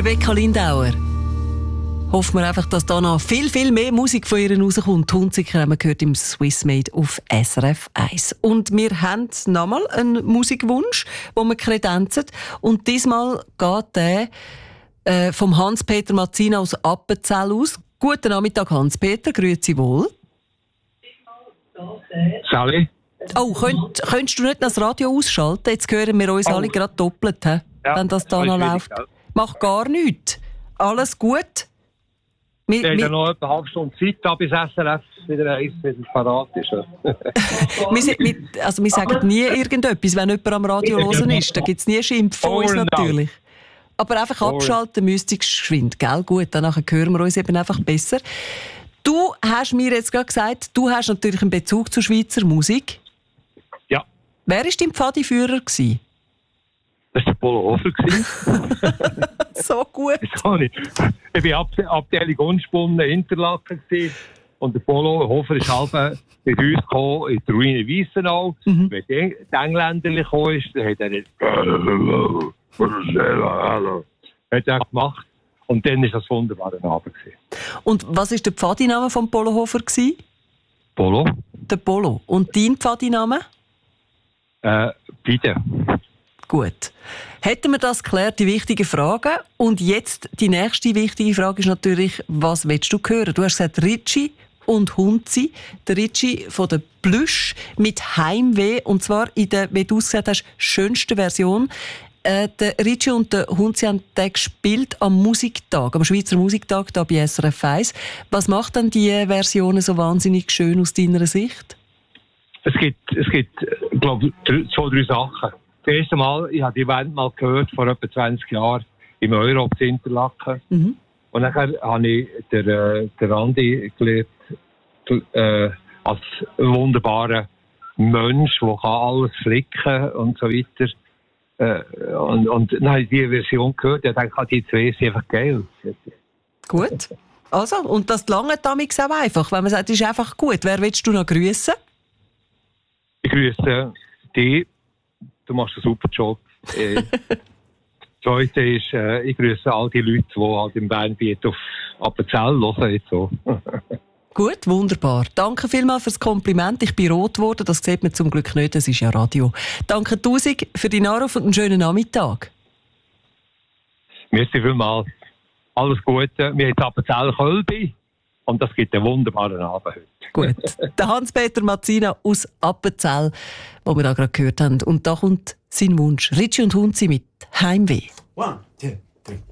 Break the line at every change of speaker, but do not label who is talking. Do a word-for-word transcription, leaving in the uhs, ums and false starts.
Rebecca Lindauer. Hoffen wir einfach, dass da noch viel, viel mehr Musik von ihr rauskommt. Die Hunziker haben wir gehört im Swissmade auf S R F eins. Und wir haben nochmal einen Musikwunsch, den wir kredenzen. Und diesmal geht der äh, vom Hans-Peter Mazzina aus Appenzell aus. Guten Nachmittag, Hans-Peter. Grüezi wohl.
Sally?
Oh, könnt, könntest du nicht das Radio ausschalten? Jetzt hören wir uns oh. alle gerade doppelt, he? Ja, wenn das da noch läuft. Ja. Mach gar nichts. Alles gut?
Wir haben ja noch etwa eine halbe Stunde Zeit, da bis S R F wieder eins wieder parat ist.
wir, wir, also wir sagen nie irgendetwas, wenn jemand am Radio hören ist. Da gibt es nie Schimpf von uns natürlich. Aber einfach abschalten müsste ich geschwind, gell? Gut, danach hören wir uns eben einfach besser. Du hast mir jetzt gerade gesagt, du hast natürlich einen Bezug zur Schweizer Musik.
Ja.
Wer war dein Pfadiführer?
Das war der Polo Hofer.
So gut.
Ich war Ab Abteilung Unspunnen Interlaken und der Polo Hofer ist halb mit uns gekommen, in die Ruine Weissenau. Mhm. Wenn die Engländer gekommen ist, dann hat er nicht hat er gemacht. Und dann war das wunderbare Abend.
Und was war der Pfadiname von Polo Hofer?
Polo.
Der Polo. Und dein Pfadiname?
Äh, Pide.
Gut. Hätten wir das geklärt, die wichtigen Fragen. Und jetzt die nächste wichtige Frage ist natürlich, was willst du hören? Du hast gesagt Ricci und Hunzi. Der Ricci von der Plüsch mit Heimweh. Und zwar in der, wie du es gesagt hast, schönsten Version. Äh, der Ricci und der Hunzi haben den gespielt am Musiktag, am Schweizer Musiktag hier bei S R F eins. Was macht denn diese Versionen so wahnsinnig schön aus deiner Sicht?
Es gibt, es gibt glaube ich, zwei, drei Sachen. Das erste Mal, ich habe die Band mal gehört, vor etwa zwanzig Jahren, im Europe in Interlaken. Mhm. Und dann habe ich den, äh, den Andi gelernt, äh, als wunderbarer Mensch, der alles flicken und so weiter. Äh, und, und dann habe ich diese Version gehört und dachte, die zwei sind einfach geil.
Gut. Also, und das lange damals auch einfach, wenn man sagt, es ist einfach gut. Wer willst du noch grüßen?
Ich grüße dich. Du machst einen super Job. Das Zweite ist, äh, ich grüße all die Leute, die halt im Bernbiet auf Appenzell hören. Jetzt so.
Gut, wunderbar. Danke vielmals fürs Kompliment. Ich bin rot geworden, das sieht man zum Glück nicht, das ist ja Radio. Danke tausend für deinen Anruf und einen schönen Nachmittag.
Merci vielmals. Alles Gute. Wir haben Appenzell-Kölbi und das gibt einen wunderbaren Abend heute.
Gut. Der Hans-Peter Mazzina aus Appenzell, den wir da gerade gehört haben. Und da kommt sein Wunsch. Ricci und Hunzi mit Heimweh.
One, two, three.